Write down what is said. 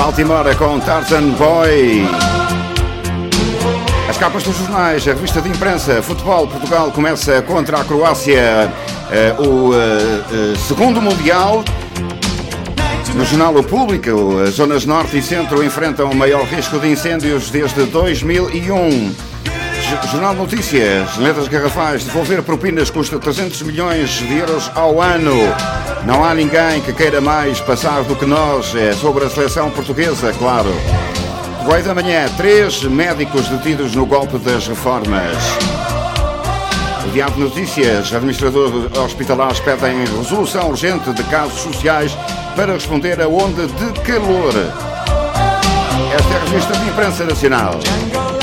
Baltimore com Tarzan Boy. As capas dos jornais, a revista de imprensa. Futebol, Portugal começa contra a Croácia o segundo Mundial. No jornal O Público, as zonas norte e centro enfrentam o maior risco de incêndios desde 2001. Jornal Notícias, letras garrafais, devolver propinas custa 300 milhões de euros ao ano. Não há ninguém que queira mais passar do que nós. É sobre a seleção portuguesa, claro. Correio da Manhã, 3 médicos detidos no golpe das reformas. O Diário de Notícias, administradores hospitalares pedem resolução urgente de casos sociais para responder a onda de calor. Esta é a revista de imprensa nacional.